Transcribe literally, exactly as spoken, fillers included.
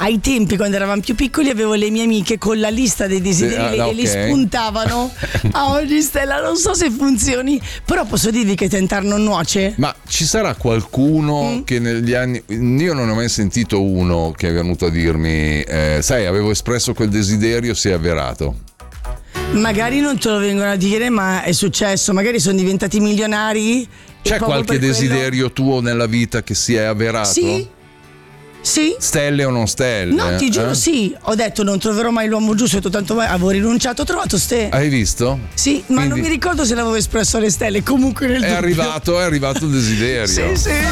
ai tempi quando eravamo più piccoli avevo le mie amiche con la lista dei desideri Sì, ah, e li ok. spuntavano a ogni stella. Non so se funzioni, però posso dirvi che tentar non nuoce. Ma ci sarà qualcuno Mm. che negli anni, io non ho mai sentito uno che è venuto a dirmi eh, sai, avevo espresso quel desiderio, si è avverato. Magari non te lo vengono a dire, ma è successo. Magari sono diventati milionari. e C'è proprio qualche per quello- desiderio tuo nella vita che si è avverato? Sì. Sì. Stelle o non stelle? No, ti giuro, eh? sì. Ho detto non troverò mai l'uomo giusto, ho detto tanto mai, avevo rinunciato, ho trovato ste. Hai visto? Sì, ma Quindi non mi ricordo se l'avevo espresso alle stelle. Comunque nel È dubbio. arrivato, è arrivato il desiderio. Sì, sì.